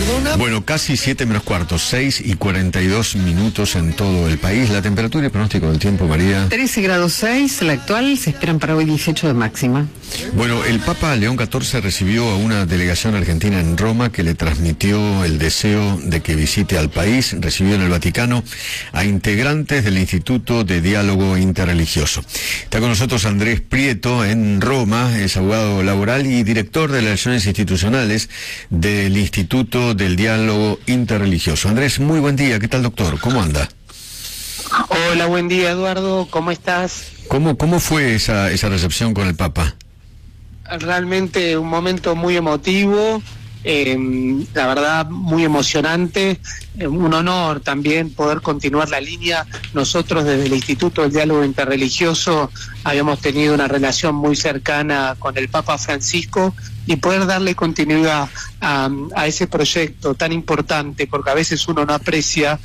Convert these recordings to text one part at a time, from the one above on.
Bueno, casi 7 menos cuarto, 6:42 en todo el país. La temperatura y pronóstico del tiempo, María. 13 grados 6, la actual, se esperan para hoy 18 de máxima. Bueno, el Papa León XIV recibió a una delegación argentina en Roma que le transmitió el deseo de que visite al país. Recibió en el Vaticano a integrantes del Instituto de Diálogo Interreligioso. Está con nosotros Andrés Prieto en Roma, es abogado laboral y director de Relaciones Institucionales del Instituto del Diálogo Interreligioso. Andrés, muy buen día. ¿Qué tal, doctor? ¿Cómo anda? Hola, buen día, Eduardo. ¿Cómo estás? ¿Cómo fue esa recepción con el Papa? Realmente un momento muy emotivo, la verdad muy emocionante, un honor también poder continuar la línea. Nosotros desde el Instituto del Diálogo Interreligioso habíamos tenido una relación muy cercana con el Papa Francisco y poder darle continuidad a ese proyecto tan importante, porque a veces uno no aprecia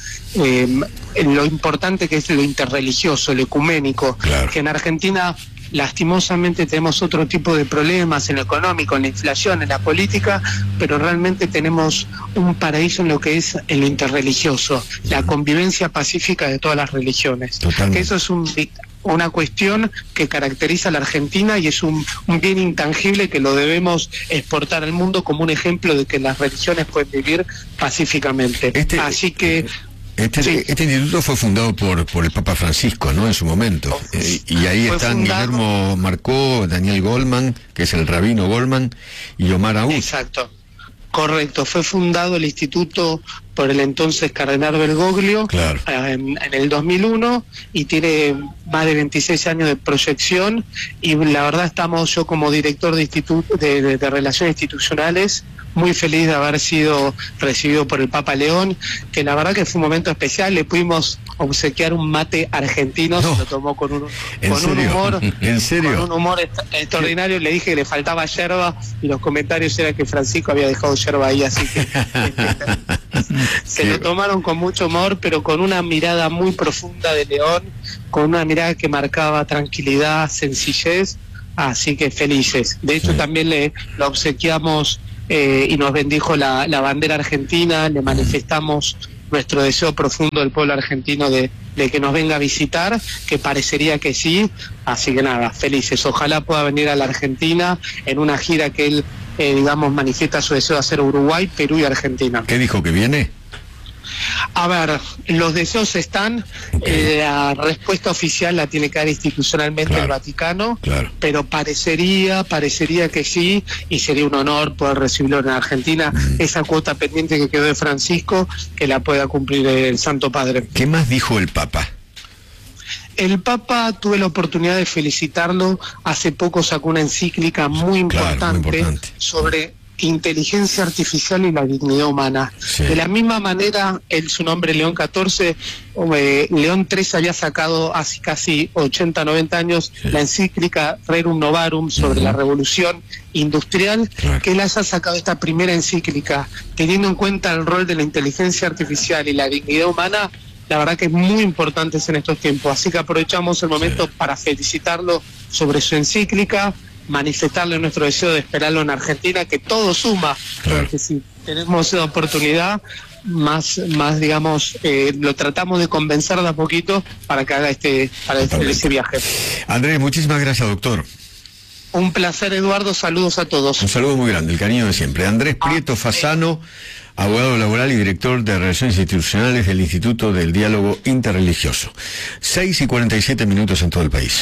lo importante que es lo interreligioso, lo ecuménico, claro. Que en Argentina lastimosamente tenemos otro tipo de problemas en lo económico, en la inflación, en la política, pero realmente tenemos un paraíso en lo que es en lo interreligioso, la convivencia pacífica de todas las religiones. Que eso es una cuestión que caracteriza a la Argentina y es un bien intangible que lo debemos exportar al mundo como un ejemplo de que las religiones pueden vivir pacíficamente. Así que Este instituto fue fundado por el Papa Francisco, ¿no? En su momento. Y ahí están Guillermo Marcó, Daniel Goldman, que es el rabino Goldman, y Omar Aoud. Exacto. Correcto. Fue fundado el instituto por el entonces cardenal Bergoglio, claro, en el 2001, y tiene más de 26 años de proyección, y la verdad estamos, yo como director de Relaciones Institucionales, muy feliz de haber sido recibido por el Papa León, que la verdad que fue un momento especial. Le pudimos obsequiar un mate argentino, se lo tomó con un humor, ¿En serio? Con un humor extraordinario. Le dije que le faltaba yerba y los comentarios eran que Francisco había dejado yerba ahí, así que se lo tomaron con mucho humor, pero con una mirada muy profunda de León, con una mirada que marcaba tranquilidad, sencillez, así que felices. De hecho, también lo obsequiamos y nos bendijo la bandera argentina, le manifestamos nuestro deseo profundo del pueblo argentino de que nos venga a visitar, que parecería que sí, así que nada, felices. Ojalá pueda venir a la Argentina en una gira que él, manifiesta su deseo de hacer Uruguay, Perú y Argentina. ¿Qué dijo que viene? A ver, los deseos están, la respuesta oficial la tiene que dar institucionalmente el Vaticano, pero parecería que sí, y sería un honor poder recibirlo en Argentina, esa cuota pendiente que quedó de Francisco, que la pueda cumplir el Santo Padre. ¿Qué más dijo el Papa? El Papa, tuve la oportunidad de felicitarlo, hace poco sacó una encíclica muy importante sobre inteligencia artificial y la dignidad humana. De la misma manera, su nombre León XIV, León XIII había sacado hace casi 80, 90 años la encíclica Rerum Novarum sobre la revolución industrial, que él haya sacado esta primera encíclica, teniendo en cuenta el rol de la inteligencia artificial y la dignidad humana, la verdad que es muy importante en estos tiempos. Así que aprovechamos el momento para felicitarlo sobre su encíclica, manifestarle nuestro deseo de esperarlo en Argentina, que todo suma, porque si tenemos esa oportunidad, más lo tratamos de convencer de a poquito para que haga ese viaje. Andrés, muchísimas gracias, doctor. Un placer, Eduardo, saludos a todos. Un saludo muy grande, el cariño de siempre. Andrés Prieto Fasano, abogado laboral y director de Relaciones Institucionales del Instituto del Diálogo Interreligioso. 6:47 en todo el país.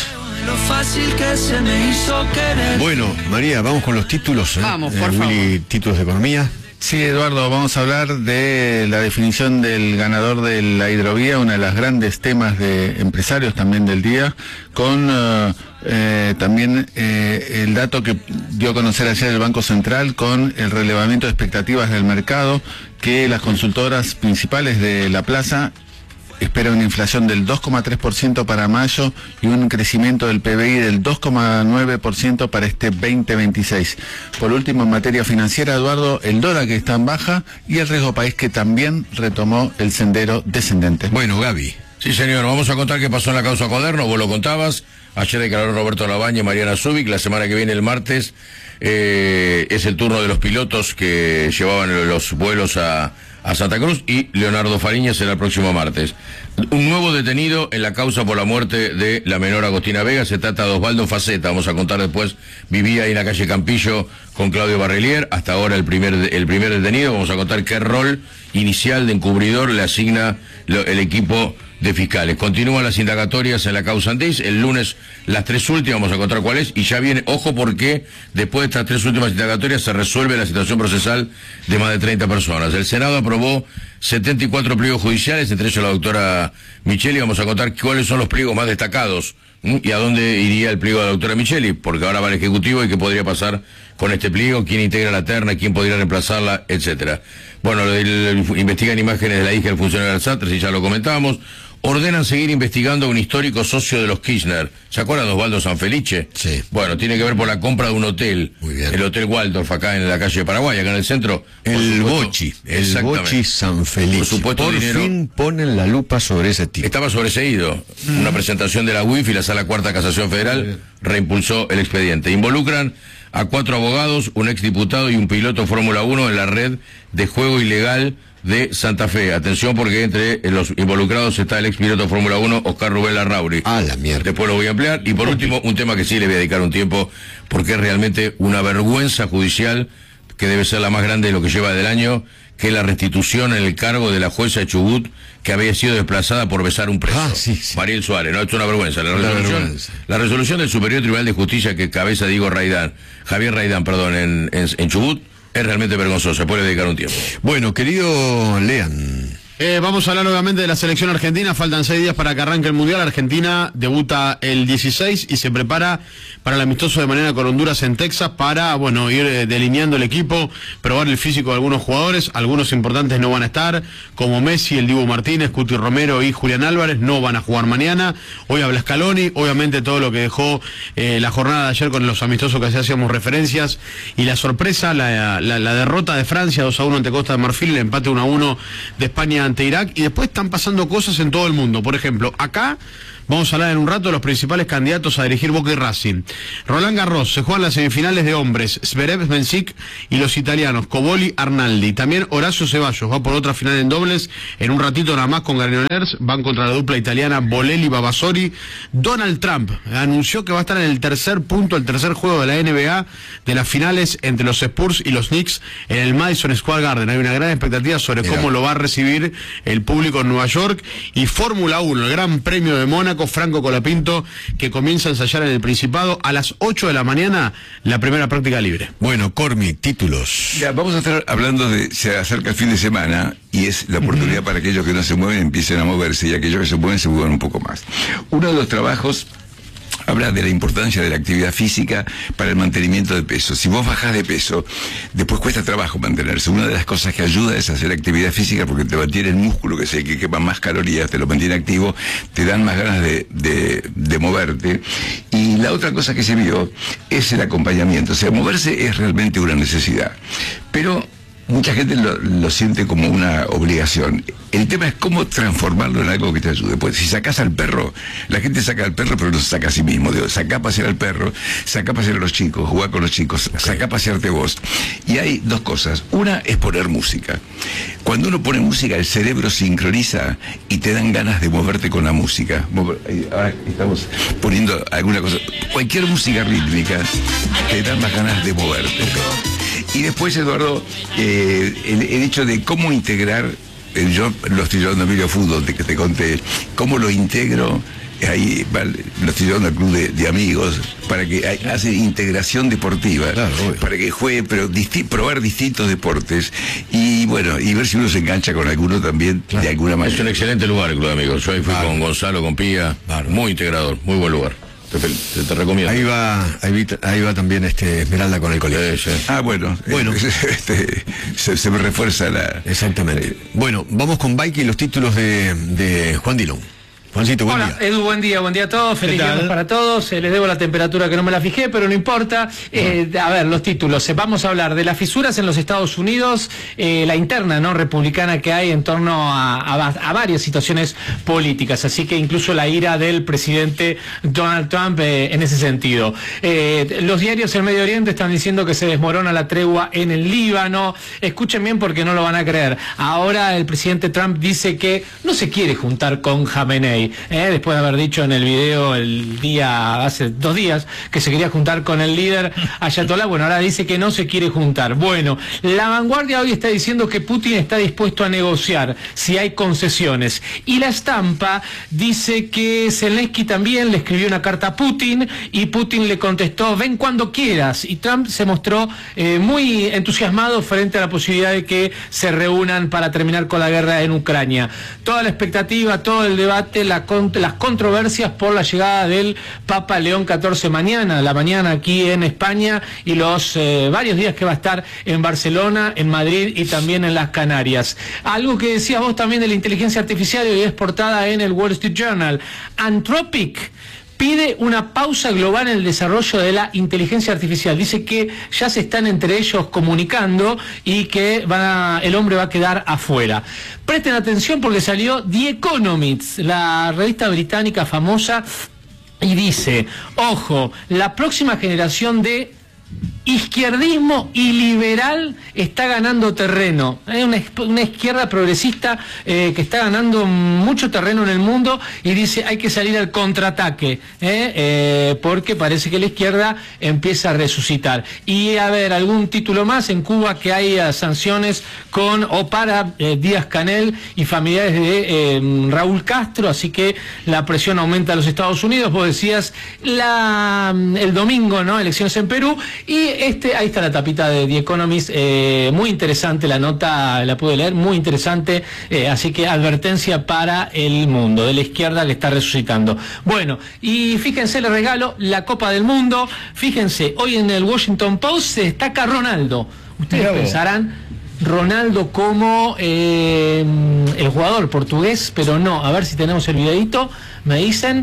Bueno, María, vamos con los títulos. Vamos, por favor. Títulos de economía. Sí, Eduardo, vamos a hablar de la definición del ganador de la hidrovía, uno de los grandes temas de empresarios también del día, con también el dato que dio a conocer ayer el Banco Central con el relevamiento de expectativas del mercado, que las consultoras principales de la plaza espera una inflación del 2,3% para mayo y un crecimiento del PBI del 2,9% para este 2026. Por último, en materia financiera, Eduardo, el dólar que está en baja y el riesgo país que también retomó el sendero descendente. Bueno, Gaby. Sí, señor, vamos a contar qué pasó en la causa Cuaderno, vos lo contabas. Ayer declaró Roberto Labaña y Mariana Zubik. La semana que viene, el martes, es el turno de los pilotos que llevaban los vuelos a Santa Cruz, y Leonardo Fariña será el próximo martes. Un nuevo detenido en la causa por la muerte de la menor Agostina Vega. Se trata de Osvaldo Faceta, vamos a contar después. Vivía ahí en la calle Campillo con Claudio Barrelier. Hasta ahora el primer detenido. Vamos a contar qué rol inicial de encubridor le asigna el equipo de fiscales. Continúan las indagatorias en la causa Antis. El lunes las 3 últimas, vamos a contar cuál es, y ya viene, ojo, porque después de estas 3 últimas indagatorias se resuelve la situación procesal de más de 30 personas. El Senado aprobó 74 pliegos judiciales, entre ellos la doctora Micheli. Vamos a contar cuáles son los pliegos más destacados y a dónde iría el pliego de la doctora Micheli, porque ahora va al Ejecutivo y qué podría pasar con este pliego, quién integra la terna, quién podría reemplazarla, etcétera. Bueno, investigan imágenes de la hija del funcionario del SAT, si ya lo comentábamos. Ordenan seguir investigando a un histórico socio de los Kirchner. ¿Se acuerdan de Osvaldo Sanfelice? Sí. Bueno, tiene que ver por la compra de un hotel. Muy bien. El Hotel Waldorf, acá en la calle de Paraguay, acá en el centro. El Bochi Sanfelice. Por supuesto, por dinero. fin ponen la lupa sobre ese tipo. Estaba sobreseído. Una presentación de la UIF y la Sala Cuarta Casación Federal reimpulsó el expediente. Involucran a 4 abogados, un exdiputado y un piloto Fórmula 1 en la red de juego ilegal de Santa Fe. Atención, porque entre los involucrados está el expiloto Fórmula 1, Oscar Rubén Larrauri. Ah, la mierda. Después lo voy a ampliar. Y por último, un tema que sí le voy a dedicar un tiempo, porque es realmente una vergüenza judicial, que debe ser la más grande de lo que lleva del año, que es la restitución en el cargo de la jueza de Chubut, que había sido desplazada por besar un preso. Sí. Mariel Suárez, no, esto es una vergüenza. La resolución del Superior Tribunal de Justicia que cabeza Javier Raidán, en Chubut, es realmente vergonzoso. Se puede dedicar un tiempo. Bueno, querido Lean. Vamos a hablar nuevamente de la selección argentina. Faltan 6 días para que arranque el Mundial. Argentina debuta el 16 y se prepara para el amistoso de mañana con Honduras en Texas para, ir delineando el equipo, probar el físico de algunos jugadores. Algunos importantes no van a estar, como Messi, el Dibu Martínez, Cuti Romero y Julián Álvarez, no van a jugar mañana. Hoy habla Scaloni, obviamente todo lo que dejó la jornada de ayer con los amistosos que hacíamos referencias, y la sorpresa, la derrota de Francia 2-1 ante Costa de Marfil, el empate 1-1 de España ante Irak, y después están pasando cosas en todo el mundo. Por ejemplo, acá vamos a hablar en un rato de los principales candidatos a dirigir Boca y Racing. Roland Garros, se juegan las semifinales de hombres, Zverev, Bencic y los italianos, Coboli, Arnaldi. También Horacio Ceballos va por otra final en dobles, en un ratito nada más con Garioners, van contra la dupla italiana Bolelli-Babasori. Donald Trump anunció que va a estar en el tercer juego de la NBA de las finales entre los Spurs y los Knicks en el Madison Square Garden. Hay una gran expectativa sobre cómo lo va a recibir el público en Nueva York. Y Fórmula 1, el Gran Premio de Mónaco, Franco Colapinto, que comienza a ensayar en el Principado a las 8 de la mañana, la primera práctica libre. Bueno, Cormi, títulos. Ya, vamos a estar hablando se acerca el fin de semana y es la oportunidad para aquellos que no se mueven empiecen a moverse, y aquellos que se muevan un poco más. Uno de los trabajos habla de la importancia de la actividad física para el mantenimiento de peso. Si vos bajás de peso, después cuesta trabajo mantenerse. Una de las cosas que ayuda es hacer actividad física, porque te mantiene el músculo, que quema más calorías, te lo mantiene activo, te dan más ganas de moverte. Y la otra cosa que se vio es el acompañamiento. O sea, moverse es realmente una necesidad. Pero mucha gente lo siente como una obligación. El tema es cómo transformarlo en algo que te ayude. Pues si sacás al perro, la gente saca al perro, pero no se saca a sí mismo. Sacá a pasear al perro, sacá a pasear a los chicos, jugá con los chicos, sacá a pasearte vos. Y hay dos cosas. Una es poner música. Cuando uno pone música, el cerebro sincroniza y te dan ganas de moverte con la música. Ahora estamos poniendo alguna cosa. Cualquier música rítmica te da más ganas de moverte. Y después, Eduardo, el hecho de cómo integrar, yo lo estoy llevando a Emilio Fútbol, que te conté, cómo lo integro, ahí lo estoy llevando al club de amigos, para que hace integración deportiva, claro, para que juegue, pero probar distintos deportes, y bueno, y ver si uno se engancha con alguno también, claro, de alguna manera. Es un excelente lugar el club de amigos. Yo ahí fui con Gonzalo, con Pía, muy integrador, muy buen lugar. Te recomiendo. Ahí va también Esmeralda con el colegio. Sí. Bueno. Se me refuerza la... Exactamente. Bueno, vamos con Bike y los títulos de Juan Dillon. Juancito, buen Hola, día. Edu, buen día a todos, feliz viernes para todos. Les debo la temperatura que no me la fijé, pero no importa. A ver, los títulos. Vamos a hablar de las fisuras en los Estados Unidos, la interna no republicana que hay en torno a varias situaciones políticas, así que incluso la ira del presidente Donald Trump en ese sentido. Los diarios en Medio Oriente están diciendo que se desmorona la tregua en el Líbano. Escuchen bien porque no lo van a creer. Ahora el presidente Trump dice que no se quiere juntar con Jamenei, después de haber dicho en el video hace 2 días que se quería juntar con el líder Ayatollah. Bueno, ahora dice que no se quiere juntar. Bueno, La Vanguardia hoy está diciendo que Putin está dispuesto a negociar si hay concesiones, y La Estampa dice que Zelensky también le escribió una carta a Putin y Putin le contestó: ven cuando quieras, y Trump se mostró muy entusiasmado frente a la posibilidad de que se reúnan para terminar con la guerra en Ucrania. Toda la expectativa, todo el debate, las controversias por la llegada del Papa León XIV mañana aquí en España, y los varios días que va a estar en Barcelona, en Madrid y también en las Canarias. Algo que decías vos también de la inteligencia artificial, y es portada en el Wall Street Journal. Anthropic pide una pausa global en el desarrollo de la inteligencia artificial. Dice que ya se están entre ellos comunicando y que el hombre va a quedar afuera. Presten atención porque salió The Economist, la revista británica famosa, y dice: ojo, la próxima generación de izquierdismo y liberal está ganando terreno. Hay una izquierda progresista que está ganando mucho terreno en el mundo, y dice hay que salir al contraataque, porque parece que la izquierda empieza a resucitar. Y a ver, algún título más: en Cuba que hay sanciones para Díaz-Canel y familiares de Raúl Castro, así que la presión aumenta en los Estados Unidos. Vos decías el domingo, ¿no?, elecciones en Perú, y ahí está la tapita de The Economist, muy interesante la nota, la pude leer, muy interesante, así que advertencia para el mundo, de la izquierda que está resucitando. Bueno, y fíjense, le regalo la Copa del Mundo. Fíjense, hoy en el Washington Post se destaca Ronaldo. Ustedes pensarán, Ronaldo como el jugador portugués, pero no. A ver si tenemos el videito, me dicen,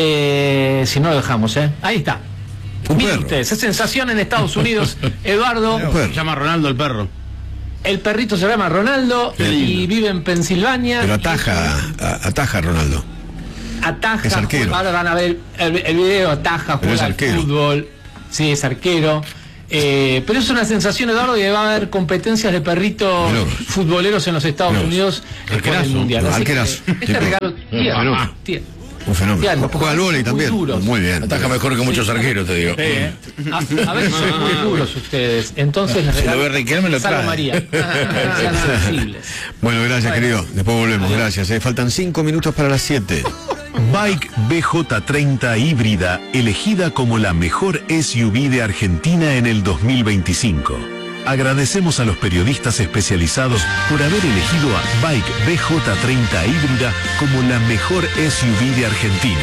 si no lo dejamos, ahí está. Miren ustedes, es sensación en Estados Unidos, Eduardo. Se llama Ronaldo el perro. El perrito se llama Ronaldo y vive en Pensilvania. Pero ataja Ronaldo. Ataja, es arquero. Ahora van a ver el video, ataja, juega al fútbol. Sí, es arquero. Pero es una sensación, Eduardo, que va a haber competencias de perritos futboleros en los Estados Unidos con el Mundial. Arquerazo. Este regalo tierno. Un fenómeno. Juega al vóley también. Muy bien. Ataja mejor que muchos arqueros, te digo. A ver, son muy duros ustedes. Entonces les regalo. Si lo ve Riquelme, me lo trae. María. Sean sensibles. Bueno, gracias, querido. Después volvemos. Gracias. Faltan 5 minutos para las 7. Bike BJ30 híbrida, elegida como la mejor SUV de Argentina en el 2025. Agradecemos a los periodistas especializados por haber elegido a Bike BJ30 híbrida como la mejor SUV de Argentina.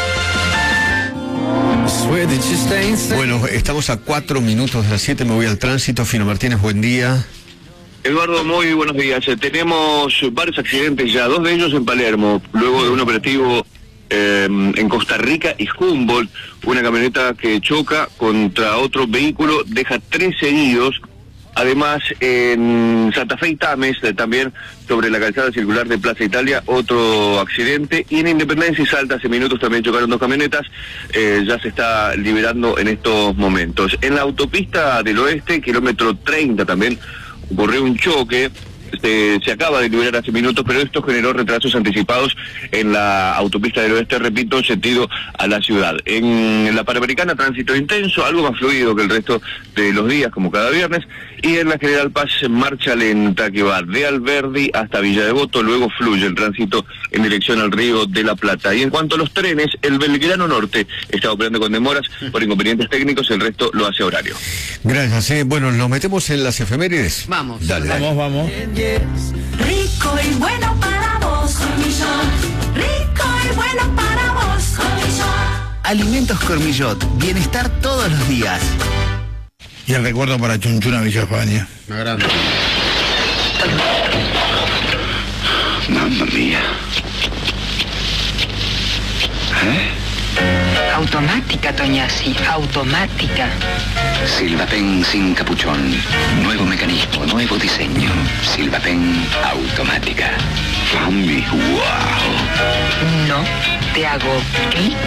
Bueno, estamos a 4 minutos de las 7. Me voy al tránsito. Fino Martínez, buen día. Eduardo, muy buenos días. Tenemos varios accidentes ya, 2 de ellos en Palermo, luego de un operativo en Costa Rica y Humboldt. Una camioneta que choca contra otro vehículo, deja 3 heridos. Además, en Santa Fe y Tames, también sobre la calzada circular de Plaza Italia, otro accidente. Y en Independencia y Salta, hace minutos también chocaron 2 camionetas. Ya se está liberando en estos momentos. En la autopista del oeste, kilómetro 30 también, ocurrió un choque. Se acaba de liberar hace minutos, pero esto generó retrasos anticipados en la autopista del oeste, repito, sentido a la ciudad. En la Panamericana, tránsito intenso, algo más fluido que el resto de los días, como cada viernes, y en la General Paz, marcha lenta que va de Alberdi hasta Villa Devoto, luego fluye el tránsito en dirección al Río de la Plata. Y en cuanto a los trenes, el Belgrano Norte está operando con demoras por inconvenientes técnicos, el resto lo hace horario. Gracias. Bueno, nos metemos en las efemérides. Vamos. Dale. Vamos. Rico y bueno para vos, Cormillot. Rico y bueno para vos, Cormillot. Alimentos Cormillot, bienestar todos los días. Y el recuerdo para Chunchuna Villa España. Una grande. Mamma mía. Automática, Toñasi, automática. Silvapen sin capuchón. Nuevo mecanismo, nuevo diseño. Silvapen automática. Cambi, wow. No, te hago clic.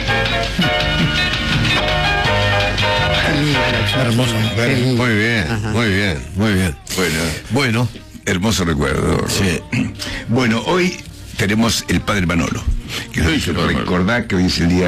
Hermoso. Muy bien, muy bien, muy bien. Bueno, hermoso recuerdo. Sí. Bueno, hoy tenemos el padre Manolo. Que recordá que hoy es el día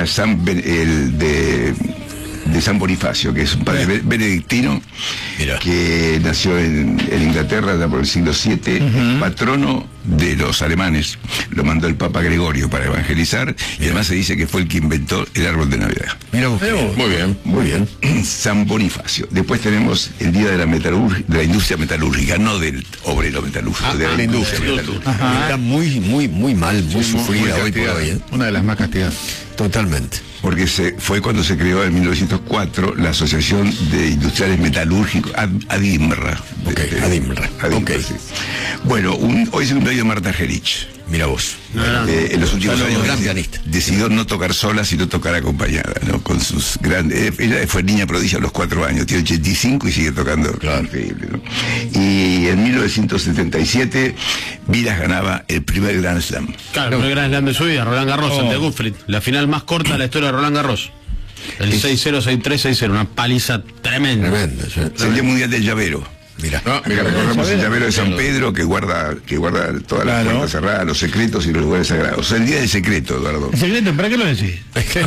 de San Bonifacio, que es un padre benedictino. Mira. Que nació en Inglaterra ya por el siglo VII, patrono de los alemanes. Lo mandó el Papa Gregorio para evangelizar. Y además se dice que fue el que inventó el árbol de Navidad. Mira vos. Muy bien. Muy bien. San Bonifacio. Después tenemos el día de la industria metalúrgica, no del obrero metalúrgico, de la industria metalúrgica. Está muy mal, muy sufrida hoy por hoy. Una de las más castigadas. Totalmente. Porque fue cuando se creó en 1904 la Asociación de Industriales Metalúrgicos, ADIMRA. ADIMRA. Sí. Bueno, hoy es el cumpleaños de Marta Gerich. Mira vos. En los últimos años gran pianista. Decidió no tocar sola, sino tocar acompañada, ¿no? Con sus grandes... Ella fue niña prodigio a los 4 años, tiene 85 y sigue tocando. Claro. Increíble, ¿no? Y en 1977, Vilas ganaba el primer Grand Slam. Claro, el primer Grand Slam de su vida, Roland Garros, ante Gutfried. La final más corta de la historia de Roland Garros. El 6-0, 6-3, 6-0, una paliza tremenda. Es el Día Mundial del Llavero. Mira, recordamos el llavero de San Pedro que guarda todas las puertas cerradas, los secretos y los lugares sagrados. El día del secreto, Eduardo. ¿El secreto? ¿Para qué lo decís?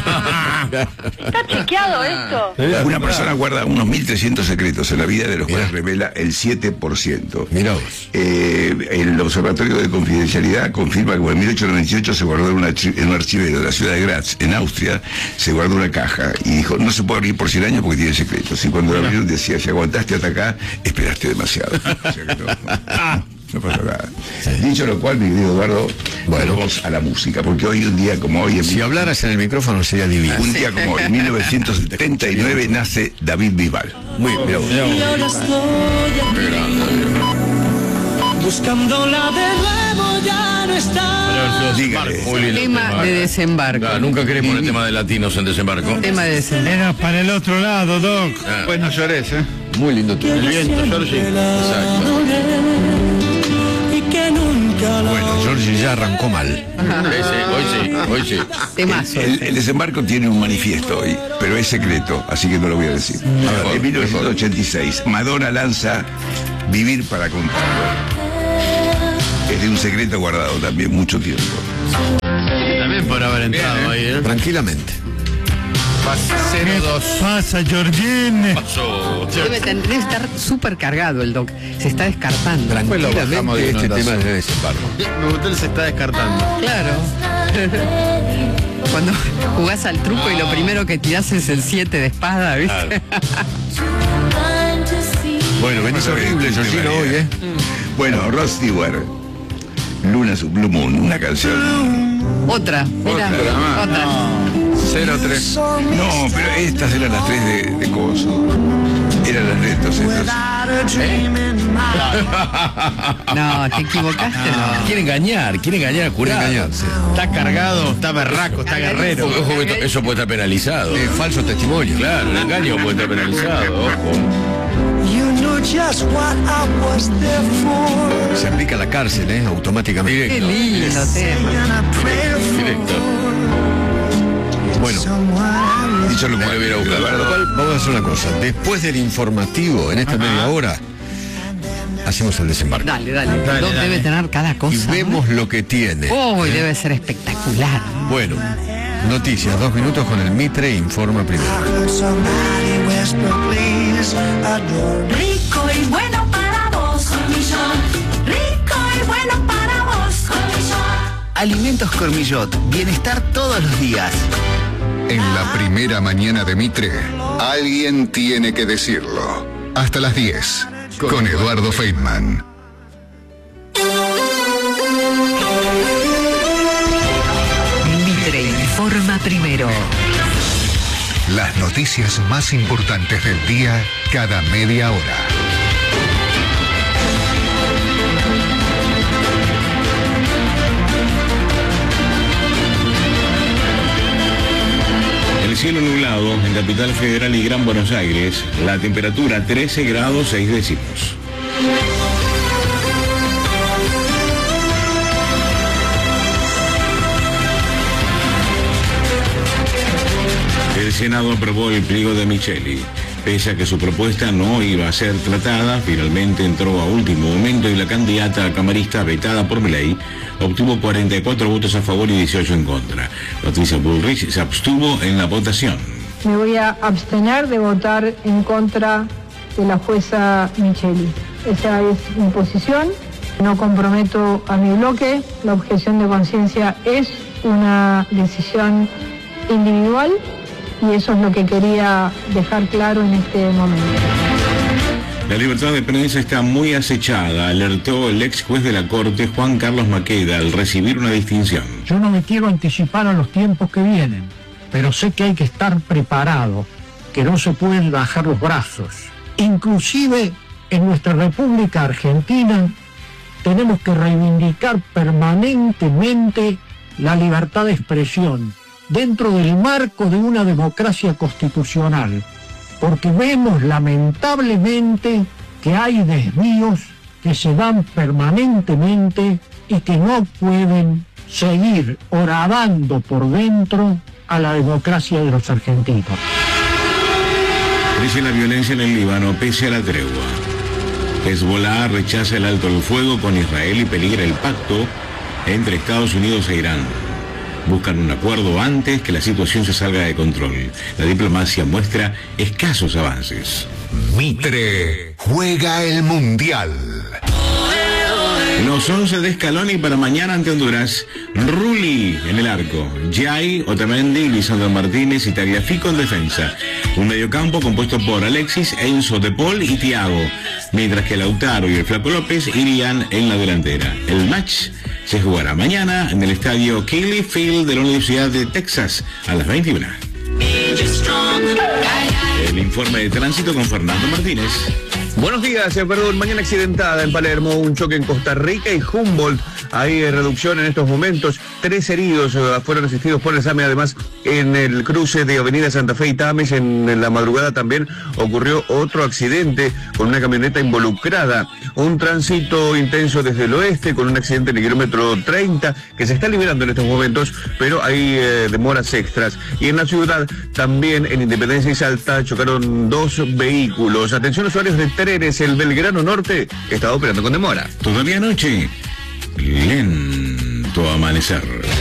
¿Está chequeado esto? Una persona guarda unos 1.300 secretos en la vida, de los cuales revela el 7%. Mira vos. El Observatorio de Confidencialidad confirma que en 1898 se guardó en un archivero de la ciudad de Graz, en Austria, se guardó una caja y dijo, no se puede abrir por 100 años porque tiene secretos. Y cuando lo abrieron decía, si aguantaste hasta acá, esperaste demasiado. O sea que no pasa nada. Dicho lo cual, mi querido Eduardo, vamos a la música, porque hoy un día como hoy... Si hablaras en el micrófono sería divino. Un día como hoy, en 1979, nace David Bisbal. Muy bien. Y ahora estoy aquí, buscando la de nuevo, ya no está. Tema de desembarco. Claro, nunca querés poner tema de latinos en desembarco. Tema de desembarco. Era para el otro lado, Doc. Pues no llores, Muy lindo tú. El viento, Georgie. Exacto. Bueno, Georgie ya arrancó mal. Hoy sí. Temazo. El desembarco tiene un manifiesto hoy, pero es secreto, así que no lo voy a decir. En 1986, Madonna lanza Vivir para contarlo. Es de un secreto guardado también mucho tiempo. También podrá haber entrado ahí, Tranquilamente. ¿Qué pasa, Georgine? Debe estar súper cargado el Doc. Se está descartando. Tranquilamente este tema es de desembarco. Me gustó, se está descartando. Claro. Cuando jugás al truco y lo primero que tirás es el 7 de espada, ¿viste? Bueno, venís horrible, Georgino, hoy, Bueno, Rod Stewart, Luna Sub Blue Moon, una canción. Otra. 03. No, pero estas eran las 3 de coso. Eran las de estos. No, te equivocaste. No. Quiere engañar a curar. Está cargado, está berraco, está guerrero. Ojo, eso puede estar penalizado. Falso testimonio. Claro, el engaño puede estar penalizado. Ojo. Se aplica a la cárcel, automáticamente. Qué lindo tema. Directo. Bueno, dicho lo cual, vamos a hacer una cosa. Después del informativo, en esta media hora, hacemos el desembarco. Dale. Doc debe tener cada cosa. Y vemos lo que tiene. Uy, debe ser espectacular. Bueno, noticias, 2 minutos con el Mitre, informa primero. Rico y bueno para vos, Cormillot. Rico y bueno para vos, Cormillot. Alimentos Cormillot, bienestar todos los días. En la primera mañana de Mitre, alguien tiene que decirlo. Hasta las 10, con Eduardo Feynman. Mitre informa primero. Las noticias más importantes del día cada media hora. cielo nublado en Capital Federal y Gran Buenos Aires. La temperatura 13 grados 6 décimos. El Senado aprobó el pliego de Micheli. Pese a que su propuesta no iba a ser tratada, finalmente entró a último momento y la candidata camarista vetada por Milei obtuvo 44 votos a favor y 18 en contra. Patricia Bullrich se abstuvo en la votación. Me voy a abstener de votar en contra de la jueza Micheli. Esa es mi posición. No comprometo a mi bloque. La objeción de conciencia es una decisión individual. Y eso es lo que quería dejar claro en este momento. La libertad de prensa está muy acechada, alertó el ex juez de la Corte, Juan Carlos Maqueda, al recibir una distinción. Yo no me quiero anticipar a los tiempos que vienen, pero sé que hay que estar preparado, que no se pueden bajar los brazos. Inclusive en nuestra República Argentina tenemos que reivindicar permanentemente la libertad de expresión, dentro del marco de una democracia constitucional, porque vemos lamentablemente que hay desvíos que se dan permanentemente y que no pueden seguir horadando por dentro a la democracia de los argentinos. Crece la violencia en el Líbano pese a la tregua. Hezbollah rechaza el alto el fuego con Israel y peligra el pacto entre Estados Unidos e Irán. Buscan un acuerdo antes que la situación se salga de control. La diplomacia muestra escasos avances. Mitre juega el Mundial. Los 11 de Scaloni para mañana ante Honduras. Rulli en el arco. Jai, Otamendi, Lisandro Martínez y Tagliafico en defensa. Un mediocampo compuesto por Alexis, Enzo, De Paul y Thiago. Mientras que Lautaro y el Flaco López irían en la delantera. El match se jugará mañana en el estadio Keighley Field de la Universidad de Texas a las 21. El informe de tránsito con Fernando Martínez. Buenos días, mañana accidentada en Palermo, un choque en Costa Rica y Humboldt. Hay reducción en estos momentos. 3 heridos fueron asistidos por el SAME. Además, en el cruce de Avenida Santa Fe y Tames, en la madrugada también ocurrió otro accidente con una camioneta involucrada. Un tránsito intenso desde el oeste con un accidente en el kilómetro 30 que se está liberando en estos momentos, pero hay demoras extras. Y en la ciudad también, en Independencia y Salta, chocaron 2 vehículos. Atención usuarios de trenes, el Belgrano Norte está operando con demora. Todavía anoche, lento amanecer.